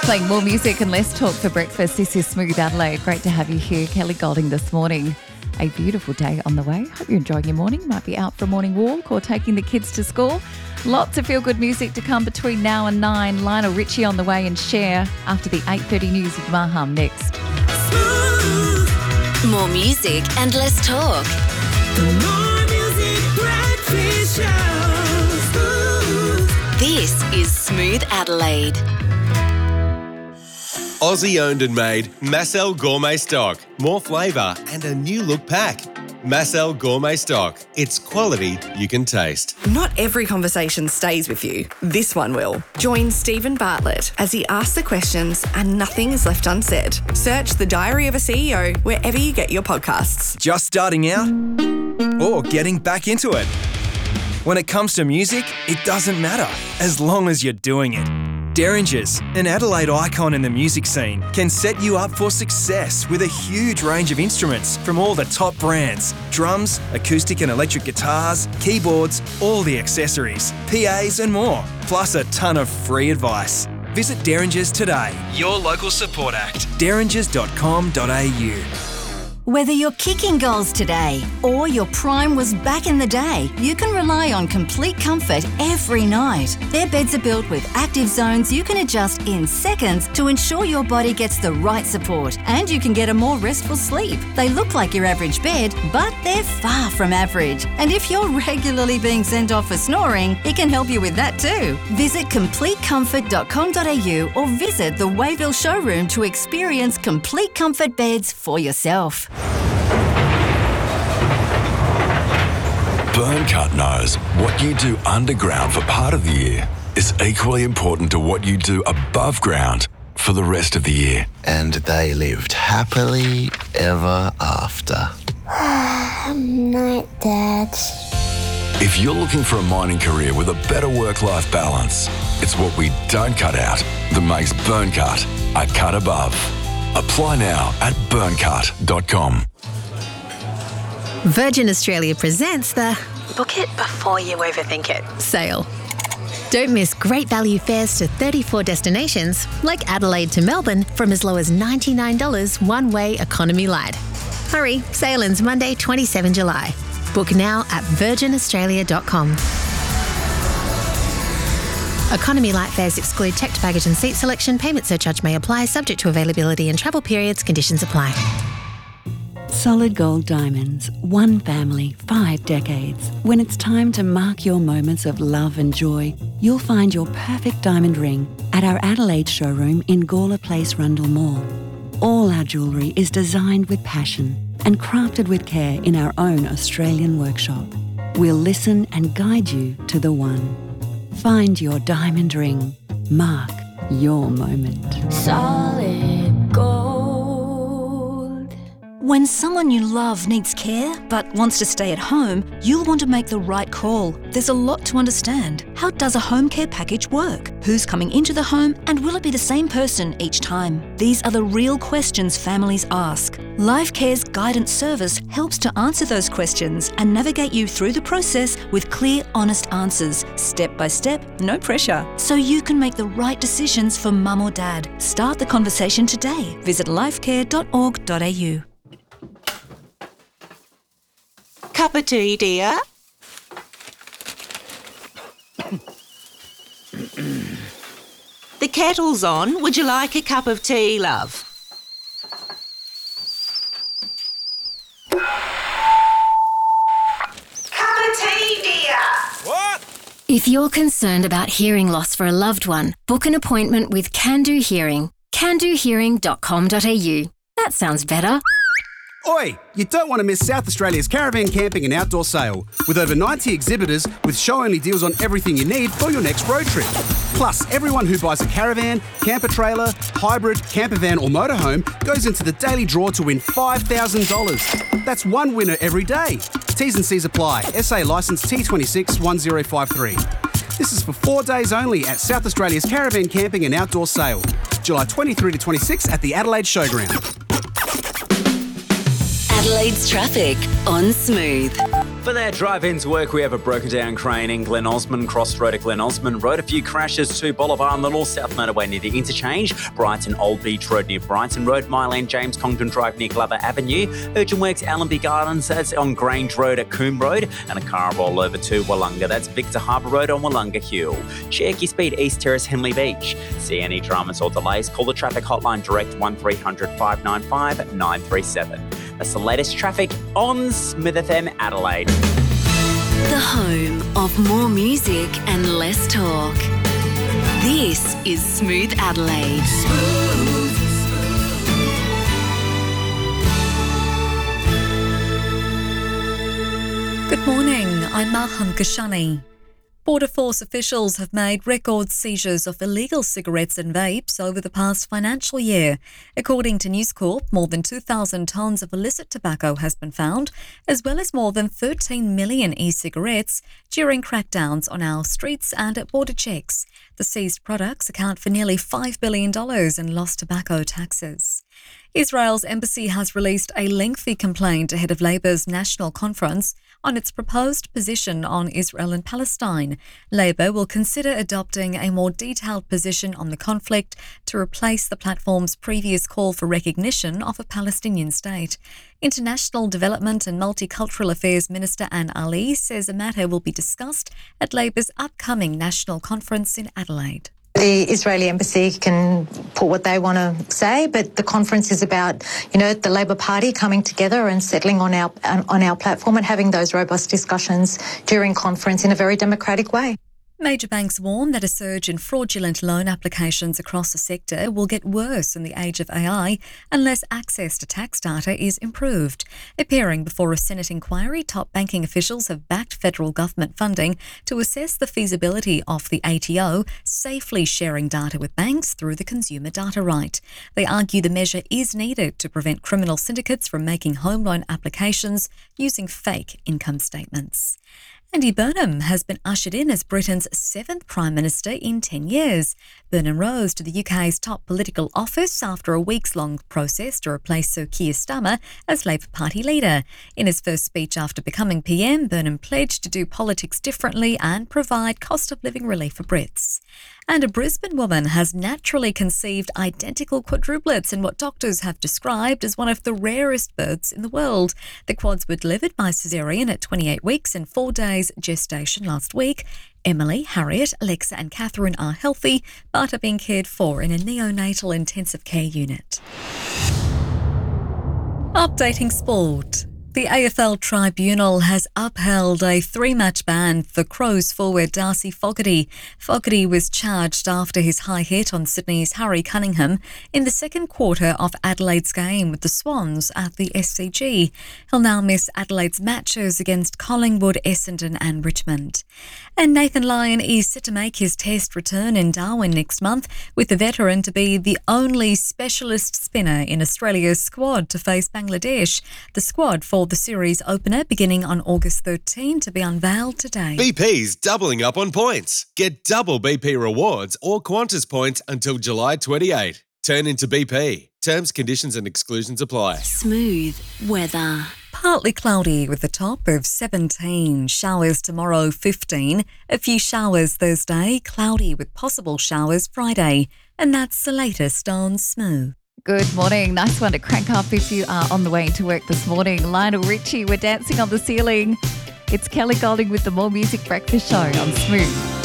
Playing more music and less talk for breakfast. This is Smooth Adelaide. Great to have you here. Kelly Golding this morning. A beautiful day on the way. Hope you're enjoying your morning. Might be out for a morning walk or taking the kids to school. Lots of feel-good music to come between now and 9. Lionel Richie on the way and Cher after the 8:30 news with Maham next. More music and less talk. The More Music Breakfast Show. This is Smooth Adelaide. Aussie owned and made Massel Gourmet Stock. More flavour and a new look pack. Massel Gourmet Stock. It's quality you can taste. Not every conversation stays with you. This one will. Join Stephen Bartlett as he asks the questions and nothing is left unsaid. Search The Diary of a CEO wherever you get your podcasts. Just starting out or getting back into it? When it comes to music, it doesn't matter as long as you're doing it. Derringers, an Adelaide icon in the music scene, can set you up for success with a huge range of instruments from all the top brands. Drums, acoustic and electric guitars, keyboards, all the accessories, PAs and more, plus a ton of free advice. Visit Derringers today, your local support act, derringers.com.au. Whether you're kicking goals today or your prime was back in the day, you can rely on complete comfort every night. Their beds are built with active zones you can adjust in seconds to ensure your body gets the right support and you can get a more restful sleep. They look like your average bed, but they're far from average. And if you're regularly being sent off for snoring, it can help you with that too. Visit CompleteComfort.com.au or visit the Wayville showroom to experience complete comfort beds for yourself. Burncut knows what you do underground for part of the year is equally important to what you do above ground for the rest of the year. And they lived happily ever after. Night, Dad. If you're looking for a mining career with a better work-life balance, it's what we don't cut out that makes Burncut a cut above. Apply now at burncut.com. Virgin Australia presents the Book It Before You Overthink It sale. Don't miss great value fares to 34 destinations like Adelaide to Melbourne from as low as $99 one-way economy light. Hurry, sale ends Monday 27 July. Book now at virginaustralia.com. Economy light fares exclude checked baggage and seat selection. Payment surcharge may apply, subject to availability and travel periods. Conditions apply. Solid Gold Diamonds. One family, 5 decades. When it's time to mark your moments of love and joy, you'll find your perfect diamond ring at our Adelaide showroom in Gawler Place, Rundle Mall. All our jewellery is designed with passion and crafted with care in our own Australian workshop. We'll listen and guide you to the one. Find your diamond ring. Mark your moment. Solid Gold. When someone you love needs care but wants to stay at home, you'll want to make the right call. There's a lot to understand. How does a home care package work? Who's coming into the home and will it be the same person each time? These are the real questions families ask. LifeCare's guidance service helps to answer those questions and navigate you through the process with clear, honest answers, step by step, no pressure, so you can make the right decisions for mum or dad. Start the conversation today. Visit lifecare.org.au. Cup of tea, dear? The kettle's on. Would you like a cup of tea, love? Cup of tea, dear. What? If you're concerned about hearing loss for a loved one, book an appointment with Can Do Hearing. candohearing.com.au. That sounds better. Oi! You don't want to miss South Australia's Caravan Camping and Outdoor Sale, with over 90 exhibitors with show-only deals on everything you need for your next road trip. Plus, everyone who buys a caravan, camper trailer, hybrid, camper van or motorhome goes into the daily draw to win $5,000. That's one winner every day. T's and C's apply. SA licence T26 1053. This is for 4 days only at South Australia's Caravan Camping and Outdoor Sale, July 23 to 26 at the Adelaide Showground. Adelaide's traffic on Smooth. For their drive-ins work, we have a broken-down crane in Glen Osmond, Crossroad at Glen Osmond Road. A few crashes to Bolivar on the north-south motorway near the interchange. Brighton Old Beach Road near Brighton Road. Myland James Congdon Drive near Glover Avenue. Urgent works Allenby Gardens, that's on Grange Road at Coombe Road. And a car roll over to Wollonga, that's Victor Harbour Road on Wollonga Hill. Cherokee Speed East Terrace Henley Beach. See any dramas or delays, call the traffic hotline direct 1300 595 937. That's the latest traffic on Smith FM Adelaide. The home of more music and less talk. This is Smooth Adelaide. Good morning, I'm Maham Kashani. Border Force officials have made record seizures of illegal cigarettes and vapes over the past financial year. According to News Corp, more than 2,000 tonnes of illicit tobacco has been found, as well as more than 13 million e-cigarettes during crackdowns on our streets and at border checks. The seized products account for nearly $5 billion in lost tobacco taxes. Israel's embassy has released a lengthy complaint ahead of Labour's national conference on its proposed position on Israel and Palestine. Labour will consider adopting a more detailed position on the conflict to replace the platform's previous call for recognition of a Palestinian state. International Development and Multicultural Affairs Minister Anne Ali says the matter will be discussed at Labour's upcoming national conference in Adelaide. The Israeli embassy can put what they want to say, but the conference is about, the Labor Party coming together and settling on our platform and having those robust discussions during conference in a very democratic way. Major banks warn that a surge in fraudulent loan applications across the sector will get worse in the age of AI unless access to tax data is improved. Appearing before a Senate inquiry, top banking officials have backed federal government funding to assess the feasibility of the ATO safely sharing data with banks through the consumer data right. They argue the measure is needed to prevent criminal syndicates from making home loan applications using fake income statements. Andy Burnham has been ushered in as Britain's 7th Prime Minister in 10 years. Burnham rose to the UK's top political office after a weeks-long process to replace Sir Keir Starmer as Labour Party leader. In his first speech after becoming PM, Burnham pledged to do politics differently and provide cost-of-living relief for Brits. And a Brisbane woman has naturally conceived identical quadruplets in what doctors have described as one of the rarest births in the world. The quads were delivered by caesarean at 28 weeks and 4 days gestation last week. Emily, Harriet, Alexa and Catherine are healthy but are being cared for in a neonatal intensive care unit. Updating sport. The AFL Tribunal has upheld a 3-match ban for Crows forward Darcy Fogarty. Fogarty was charged after his high hit on Sydney's Harry Cunningham in the second quarter of Adelaide's game with the Swans at the SCG. He'll now miss Adelaide's matches against Collingwood, Essendon and Richmond. And Nathan Lyon is set to make his test return in Darwin next month, with the veteran to be the only specialist spinner in Australia's squad to face Bangladesh. The squad for the series opener beginning on August 13 to be unveiled today. BP's doubling up on points. Get double BP rewards or Qantas points until July 28. Turn into BP. Terms, conditions and exclusions apply. Smooth weather. Partly cloudy with a top of 17. Showers tomorrow, 15. A few showers Thursday. Cloudy with possible showers Friday. And that's the latest on Smooth. Good morning. Nice one to crank up if you are on the way to work this morning. Lionel Richie, we're dancing on the ceiling. It's Kelly Golding with the More Music Breakfast Show on Smooth.